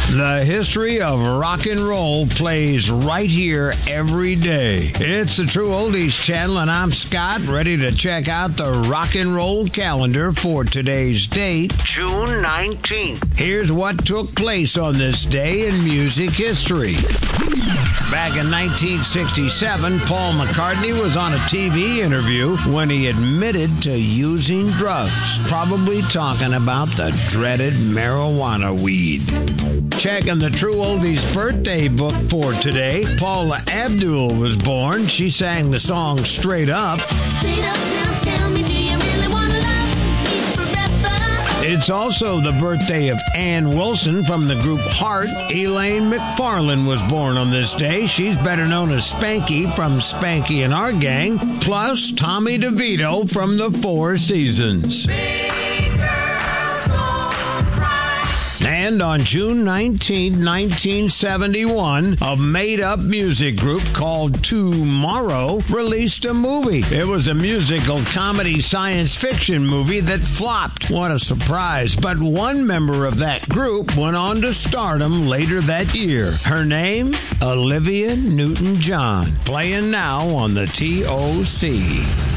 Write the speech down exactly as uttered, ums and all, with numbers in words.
The history of rock and roll plays right here every day. It's the True Oldies channel, and I'm Scott, ready to check out the rock and roll calendar for today's date, June nineteenth. Here's what took place on this day in music history. Back in nineteen sixty-seven, Paul McCartney was on a T V interview when he admitted to using drugs, probably talking about the dreaded marijuana weed. Checking the True Oldies birthday book for today, Paula Abdul was born. She sang the song Straight Up. Straight up now, tell me, do you really want to love me forever? It's also the birthday of Ann Wilson from the group Heart. Elaine McFarlane was born on this day. She's better known as Spanky from Spanky and Our Gang, plus Tommy DeVito from the Four Seasons. And on June nineteenth, nineteen seventy-one, a made-up music group called Tomorrow released a movie. It was a musical comedy science fiction movie that flopped. What a surprise. But one member of that group went on to stardom later that year. Her name, Olivia Newton-John. Playing now on the T O C.